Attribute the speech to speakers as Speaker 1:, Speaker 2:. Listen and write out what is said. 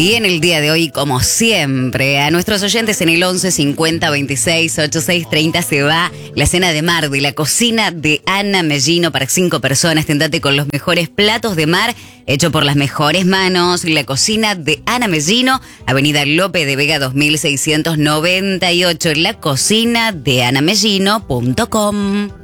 Speaker 1: Y en el día de hoy, como siempre, a nuestros oyentes en el 11 50 26 86 30 se va la cena de mar de la cocina de Ana Mellino para 5 personas. Tentate con los mejores platos de mar, hecho por las mejores manos. La cocina de Ana Mellino, Avenida Lope de Vega 2698. La cocina de anamellino.com.